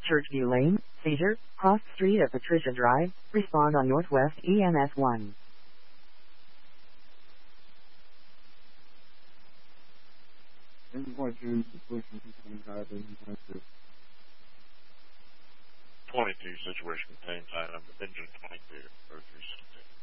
Churchview Lane, Cedar, Cross Street at Patricia Drive. Respond on Northwest EMS 1. 22, situation contained item, engine 22, 0316.